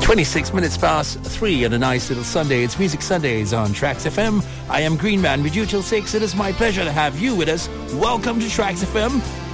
26 minutes past 3 on a nice little Sunday. It's Music Sundays on Tracks FM. I am Green Man with you till 6. It is my pleasure to have you with us. Welcome to Tracks FM.